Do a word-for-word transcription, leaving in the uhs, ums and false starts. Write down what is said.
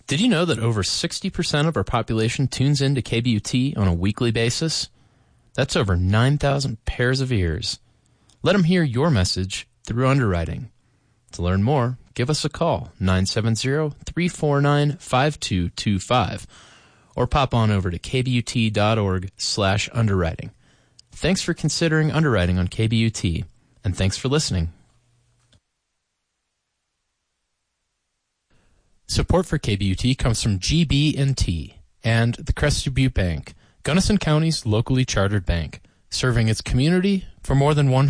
Did you know that over sixty percent of our population tunes in to K B U T on a weekly basis? That's over nine thousand pairs of ears. Let them hear your message through underwriting. To learn more, give us a call, nine seven zero, three four nine, five two two five, or pop on over to kbut.org slash underwriting. Thanks for considering underwriting on K B U T, and thanks for listening. Support for K B U T comes from G B and T and the Crested Butte Bank, Gunnison County's locally chartered bank, serving its community for more than one